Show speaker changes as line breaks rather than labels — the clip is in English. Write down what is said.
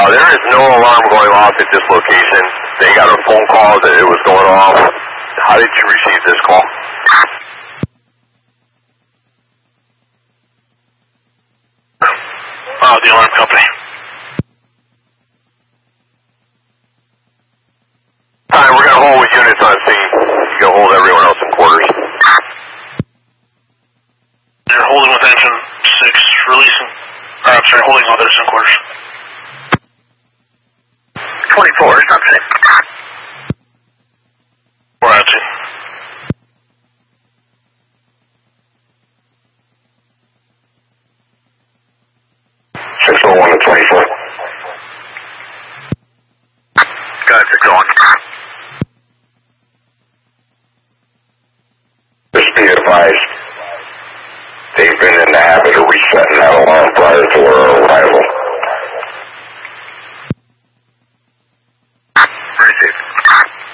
There is no alarm going off at this location. They got a phone call that it was going off. How did you receive this call?
The alarm company.
Time, we're going to hold with units on scene. You can hold everyone else in quarters.
You're holding with engine 6, releasing. I'm sorry, holding others in quarters.
24, something.
4 out 2.
601 to 24.